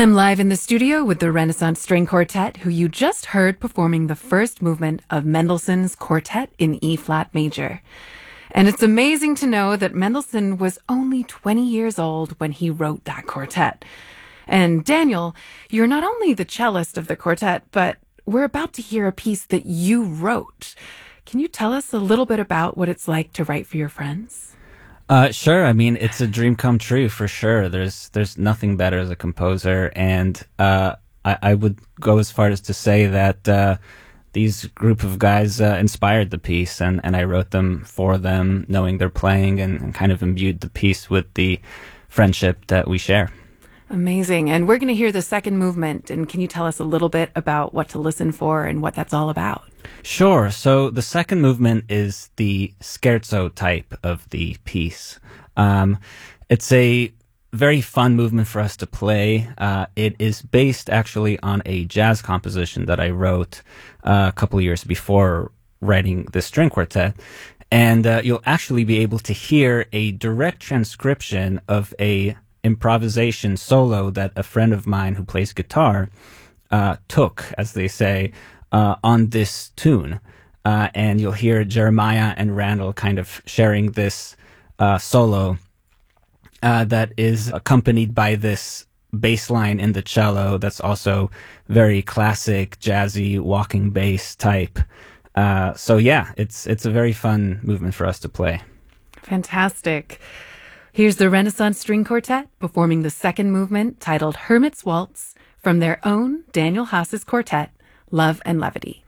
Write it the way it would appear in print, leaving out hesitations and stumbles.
I'm live in the studio with the Renaissance String Quartet, who you just heard performing the first movement of Mendelssohn's Quartet in E-flat major. And it's amazing to know that Mendelssohn was only 20 years old when he wrote that quartet. And Daniel, you're not only the cellist of the quartet, but we're about to hear a piece that you wrote. Can you tell us a little bit about what it's like to write for your friends? Sure. I mean, it's a dream come true for sure. There's nothing better as a composer, and I would go as far as to say that these group of guys inspired the piece, and I wrote them for them, knowing they're playing, and kind of imbued the piece with the friendship that we share. Amazing. And we're going to hear the second movement. And can you tell us a little bit about what to listen for and what that's all about? Sure. So the second movement is the scherzo type of the piece. It's a very fun movement for us to play. It is based actually on a jazz composition that I wrote a couple of years before writing the string quartet. And you'll actually be able to hear a direct transcription of a improvisation solo that a friend of mine who plays guitar took, as they say, on this tune. And you'll hear Jeremiah and Randall kind of sharing this solo that is accompanied by this bass line in the cello that's also very classic, jazzy, walking bass type. So yeah, it's a very fun movement for us to play. Fantastic. Here's the Renaissance String Quartet performing the second movement titled Hermit's Waltz from their own Daniel Haas's quartet, Love and Levity.